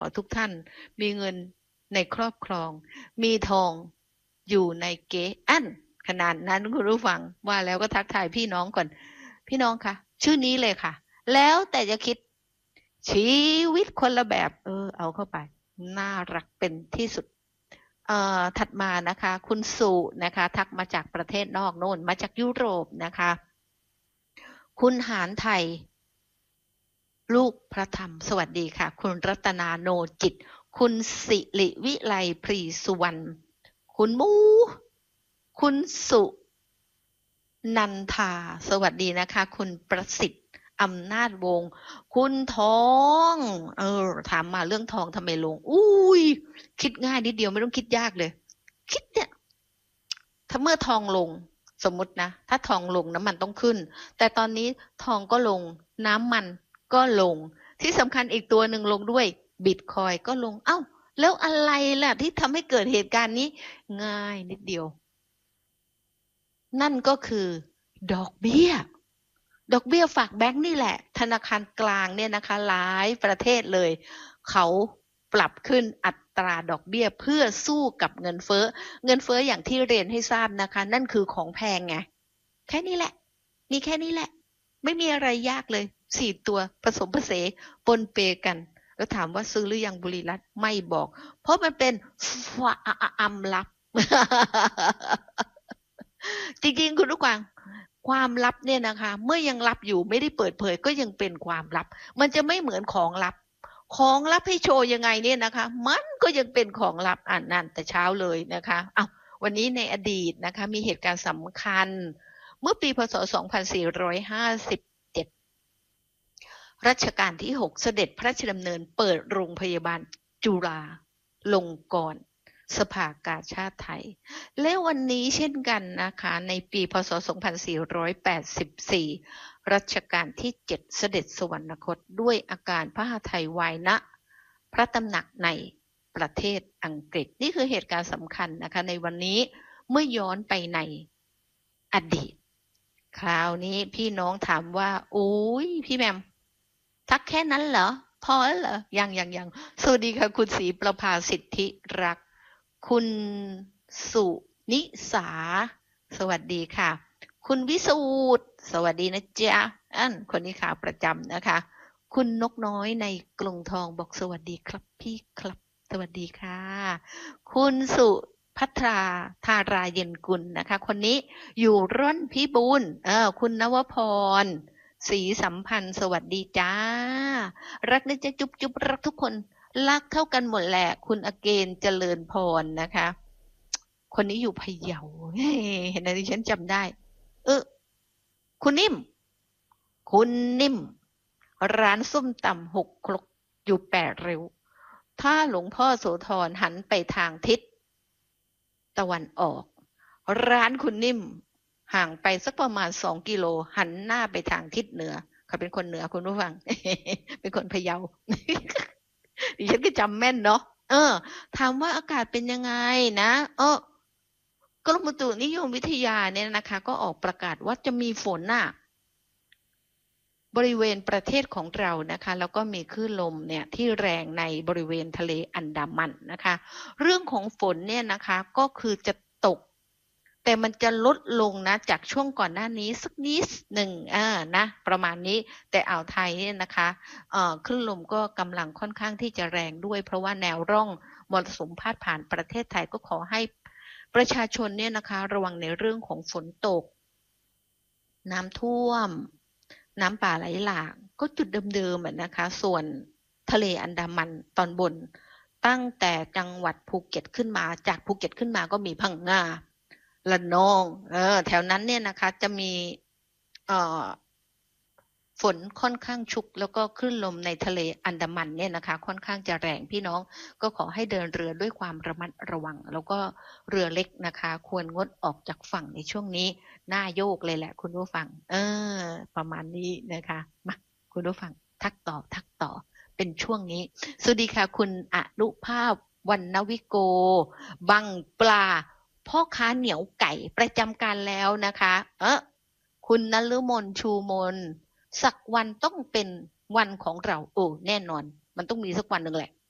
อทุกท่านมีเงินในครอบครองมีทองอยู่ในเก๊อันขนาดนั้นคุณผู้ฟังว่าแล้วก็ทักทายพี่น้องก่อนพี่น้องคะชื่อนี้เลยค่ะแล้วแต่จะคิดชีวิตคนละแบบเอาเข้าไปน่ารักเป็นที่สุดถัดมานะคะคุณสุนะคะทักมาจากประเทศนอกโน่นมาจากยุโรปนะคะคุณหารไทยลูกพระธรรมสวัสดีค่ะคุณรัตนาโนจิตคุณสิริวิไลพรีสุวรรณคุณมูคุณสุนันทาสวัสดีนะคะคุณประสิทธิ์อำนาจวงศ์คุณทองถามมาเรื่องทองทำไมลงอุ้ยคิดง่ายนิดเดียวไม่ต้องคิดยากเลยคิดเนี่ยถ้าเมื่อทองลงสมมตินะถ้าทองลงน้ำมันต้องขึ้นแต่ตอนนี้ทองก็ลงน้ำมันก็ลงที่สำคัญอีกตัวหนึ่งลงด้วยบิตคอยก็ลงเอ้าแล้วอะไรล่ะที่ทำให้เกิดเหตุการณ์นี้ง่ายนิดเดียวนั่นก็คือดอกเบี้ยดอกเบี้ยฝากแบงค์นี่แหละธนาคารกลางเนี่ยนะคะหลายประเทศเลยเขาปรับขึ้นอัตราดอกเบี้ยเพื่อสู้กับเงินเฟ้อเงินเฟ้ออย่างที่เรียนให้ทราบนะคะนั่นคือของแพงไงแค่นี้แหละมีแค่นี้แหละไม่มีอะไรยากเลย4ตัวผสมผสมปนเปกันแล้วถามว่าซื้อหรือยังบุรีรัตน์ไม่บอกเพราะมันเป็นความลับ จริงๆคุณลูกกวางความลับเนี่ยนะคะเมื่อยังลับอยู่ไม่ได้เปิดเผยก็ยังเป็นความลับมันจะไม่เหมือนของลับของลับให้โชว์ยังไงเนี่ยนะคะมันก็ยังเป็นของลับนั่นแต่เช้าเลยนะคะวันนี้ในอดีตนะคะมีเหตุการณ์สำคัญเมื่อปีพศ2457รัชกาลที่6เสด็จพระราชดำเนินเปิดโรงพยาบาลจุฬาลงกรณ์สภากาชาดไทยและวันนี้เช่นกันนะคะในปีพศ2484รัชกาลที่7เสด็จสวรรคตด้วยอาการพระหทัยวายณพระตำหนักในประเทศอังกฤษนี่คือเหตุการณ์สำคัญนะคะในวันนี้เมื่อย้อนไปในอดีตคราวนี้พี่น้องถามว่าโอ้ยพี่แมมทักแค่นั้นเหรอพอแล้วเหรอยังสวัสดีค่ะคุณศรีประภาสิทธิรักคุณสุนิสาสวัสดีค่ะคุณวิสูตรสวัสดีนะจ๊ะคนนี้ขาประจำนะคะคุณนกน้อยในกรุงทองบอกสวัสดีครับพี่ครับสวัสดีค่ะคุณสุพัทราธาราเย็นกุลนะคะคนนี้อยู่ร่อนพิบูลคุณนวพรศรีสัมพันธ์สวัสดีจ้ารักนะจ๊ะจุ๊บรักทุกคนรักเท่ากันหมดแหละคุณอเกณฑ์เจริญพรนะคะคนนี้อยู่พะเยาเห็นไหมดิฉันจำได้คุณนิ่มร้านส้มตำ6 ครกอยู่8 ริ้วถ้าหลวงพ่อโสธรหันไปทางทิศตะวันออกร้านคุณนิ่มห่างไปสักประมาณ2 กิโลหันหน้าไปทางทิศเหนือเขาเป็นคนเหนือคุณผู้ฟัง เป็นคนพะเยา ดิฉันก็จำแม่นเนาะถามว่าอากาศเป็นยังไงนะกรมอุตุนิยมวิทยาเนี่ยนะคะก็ออกประกาศว่าจะมีฝนบริเวณประเทศของเรานะคะแล้วก็มีคลื่นลมเนี่ยที่แรงในบริเวณทะเลอันดามันนะคะเรื่องของฝนเนี่ยนะคะก็คือจะตกแต่มันจะลดลงนะจากช่วงก่อนหน้านี้สักนิดหนึ่งนะประมาณนี้แต่อ่าวไทยเนี่ยนะคะคลื่นลมก็กำลังค่อนข้างที่จะแรงด้วยเพราะว่าแนวร่องมรสุมพาดผ่านประเทศไทยก็ขอให้ประชาชนเนี่ยนะคะระวังในเรื่องของฝนตกน้ำท่วมน้ำป่าไหลหลากก็จุดเดิมๆนะคะส่วนทะเลอันดามันตอนบนตั้งแต่จังหวัดภูเก็ตขึ้นมาจากภูเก็ตขึ้นมาก็มีพังงาละนองแถวนั้นเนี่ยนะคะจะมีฝนค่อนข้างชุกแล้วก็คลื่นลมในทะเลอันดามันเนี่ยนะคะค่อนข้างจะแรงพี่น้องก็ขอให้เดินเรือด้วยความระมัดระวังแล้วก็เรือเล็กนะคะควรงดออกจากฝั่งในช่วงนี้น่าโยกเลยแหละคุณผู้ฟังประมาณนี้นะคะมาคุณผู้ฟังทักต่อเป็นช่วงนี้สวัสดีค่ะคุณอนุภาพวรรณวิโกบังปลาพ่อค้าเหนียวไก่ประจำการแล้วนะคะคุณนฤมลชูมนสักวันต้องเป็นวันของเราแน่นอนมันต้องมีสักวันหนึ่งแหละ